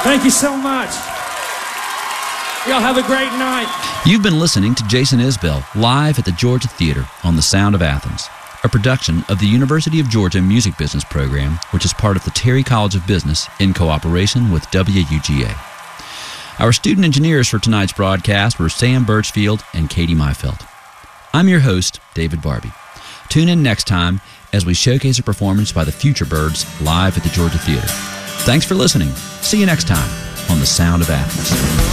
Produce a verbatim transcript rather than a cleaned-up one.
Thank you so much. Y'all have a great night. You've been listening to Jason Isbell live at the Georgia Theater on the Sound of Athens, a production of the University of Georgia Music Business Program, which is part of the Terry College of Business in cooperation with W U G A. Our student engineers for tonight's broadcast were Sam Birchfield and Katie Meifeld. I'm your host, David Barbie. Tune in next time as we showcase a performance by the Future Birds live at the Georgia Theater. Thanks for listening. See you next time on The Sound of Athens.